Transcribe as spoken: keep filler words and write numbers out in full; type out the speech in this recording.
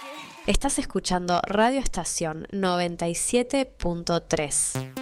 Estás escuchando Radio Estación noventa y siete punto tres.